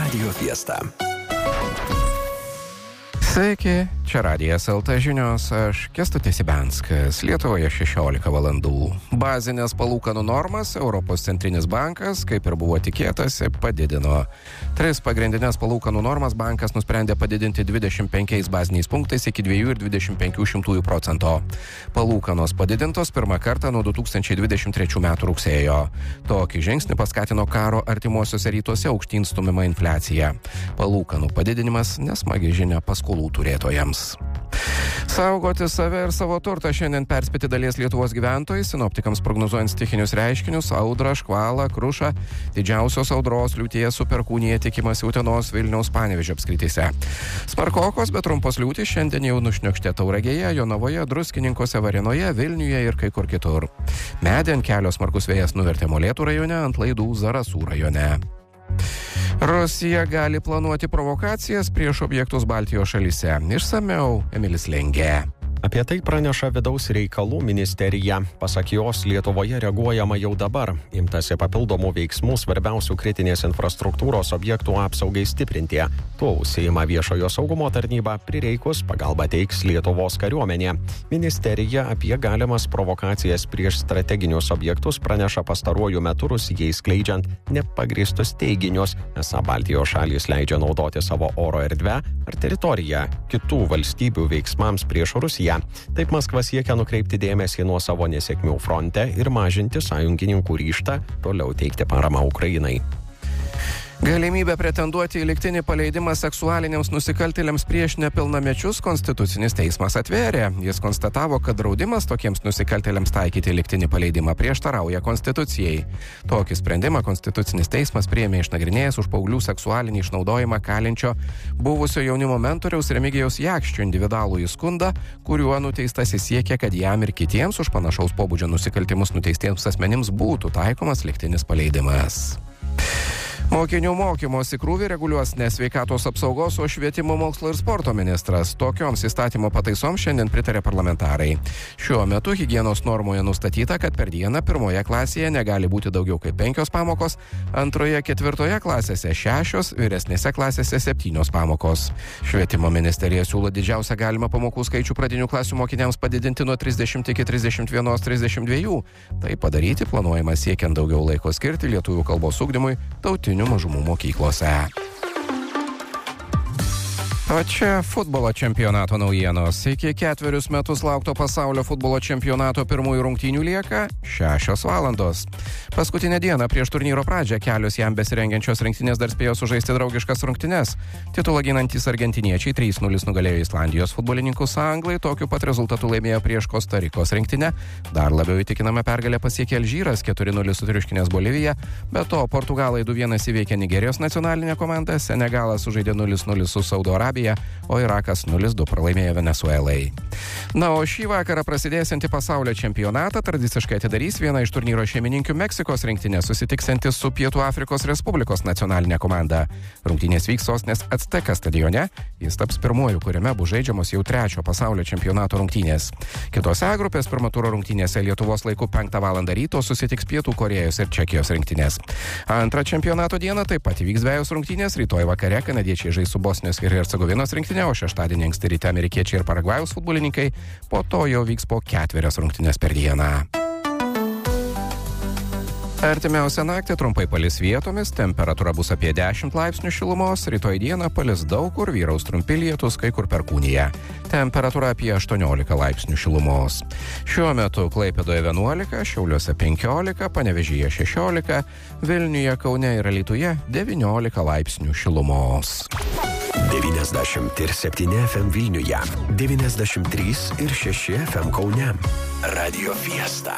Radio Fiesta. Sveiki, čia Radijas LT žinios, aš Kęstutis Ibenskas, Lietuvoje 16 valandų. Bazinės palūkanų normas Europos centrinis bankas, kaip ir buvo tikėtasi, padidino. 3 pagrindinės palūkanų normas bankas nusprendė padidinti 25 baziniais punktais iki 2,25%. Palūkanos padidintos pirmą kartą nuo 2023 metų rugsėjo. Tokį žingsnį paskatino karo artimuosiuose rytuose aukštyn stumima infliacija. Palūkanų padidinimas nesmagi žinia paskolų turėtojams. Saugoti save ir savo turtą šiandien perspėti dalies Lietuvos gyventojai, sinoptikams prognozuojant stichinius reiškinius, audrą, škvalą, krušą, didžiausios audros, liūties su perkūnija tikimasi Utenos, Vilniaus, Panevėžio apskrityse. Smarkokos, bet trumpos liūtys šiandien jau nušniokštė Tauragėje, Jonavoje, Druskininkuose, Varėnoje, Vilniuje ir kai kur kitur. Medį ant kelio smarkus vėjas nuvertė Molėtų rajone, ant laidų Zarasų rajone. Rusija gali planuoti provokacijas prieš objektus Baltijos šalyse. Išsamiau Emilis Lengė. Apie tai praneša Vidaus reikalų ministerija. Pasak jos, Lietuvoje reaguojama jau dabar. Imtasi papildomų veiksmų svarbiausių kritinės infrastruktūros objektų apsaugai stiprinti. Tuo užsiima viešojo saugumo tarnyba, prireikus pagalbą teiks Lietuvos kariuomenė. Ministerija apie galimas provokacijas prieš strateginius objektus praneša pastaruoju metu Rusijai skleidžiant nepagrįstus teiginius, esą Baltijos šalys leidžia naudoti savo oro erdvę ar teritoriją kitų valstybių veiksmams prieš Rusiją. Taip Maskva siekia nukreipti dėmesį nuo savo nesėkmių fronte ir mažinti sąjungininkų ryžtą toliau teikti paramą Ukrainai. Galimybę pretenduoti į lygtinį paleidimą seksualiniams nusikaltėliams prieš nepilnamečius Konstitucinis teismas atvėrė. Jis konstatavo, kad draudimas tokiems nusikaltėliams taikyti lygtinį paleidimą prieštarauja Konstitucijai. Tokį sprendimą Konstitucinis teismas priėmė išnagrinėjęs už paauglių seksualinį išnaudojimą kalinčio buvusio jaunimo mentoriaus Remigijaus Jakščio individualų įskundą, kuriuo nuteistasis siekia, kad jam ir kitiems už panašaus pobūdžio nusikaltimus nuteistiems asmenims būtų taikomas lygtinis paleidimas. Mokinių mokymosi krūvį reguliuos ne sveikatos apsaugos, o švietimo, mokslo ir sporto ministras. Tokioms įstatymo pataisoms šiandien pritarė parlamentarai. Šiuo metu higienos normoje nustatyta, kad per dieną pirmoje klasėje negali būti daugiau kaip 5 pamokos, antroje, 4 klasėse 6, vyresnėse klasėse 7 pamokos. Švietimo ministerija siūlo didžiausią galimą pamokų skaičių pradinių klasių mokiniams padidinti nuo 30 iki 31-32. Tai padaryti planuojama siekiant daugiau laiko skirti lietuvių kalbos ugdymui, tautinių mažumų mokyklose. O čia futbolo čempionato naujienos. Iki 4 metus laukto pasaulio futbolo čempionato pirmųjų rungtynių lieka 6 valandos. Paskutinę dieną prieš turnyro pradžią kelios jam besirengiančios rinktinės dar spėjo sužaisti draugiškas rungtynes. Titulą ginantys argentiniečiai 3-0 nugalėjo Islandijos futbolininkus, anglai tokiu pat rezultatu laimėjo prieš Kostarikos rinktinę. Dar labiau įtikinamą pergalę pasiekė Alžyras 4-0 sutriuškinęs Boliviją. Be to, Portugalai 2-1 įveikė Nigerijos nacionalinę komandą, Senegalas sužaidė 0-0 su Saudo Arabija, o Irakas 0-2 pralaimėjo Venesuelai. Na, o šį vakarą prasidėsiantį pasaulio čempionatą tradiciškai atidarys viena iš turnyro šeimininkių Meksikos rinktinė, susitiksiantis su Pietų Afrikos Respublikos nacionalinė komanda. Rungtynės vyks sostinės Azteka stadione. Jis taps pirmuoju, kuriame bus žaidžiamos jau 3 pasaulio čempionato rungtynės. Kitose grupės pirmo turo rungtynėse Lietuvos laiku 5 val. Ryto susitiks Pietų Korėjos ir Čekijos rinktinės. Antrą čempionato dieną taip pat įvyks 2 rungtynės. Rytoj vakare kanadiečiai žais su Bosnijos ir Hercegovinos rinktinė, o šeštadienį anksti ryte amerikiečiai ir Paragvajaus futbolininkai. Po to jau vyks po 4 rungtynės per dieną. Artimiausią naktį trumpai palis vietomis, temperatūra bus apie 10 laipsnių šilumos, rytoj dieną palis daug kur, vyraus trumpi lietus, kai kur perkūnija. Temperatūra apie 18 laipsnių šilumos. Šiuo metu Klaipėdoje 11, Šiauliuose 15, Panevėžyje 16, Vilniuje, Kaune ir Alytuje 19 laipsnių šilumos. 97 FM Vilniuje, 93 ir 6 FM Kaune. Radio Fiesta.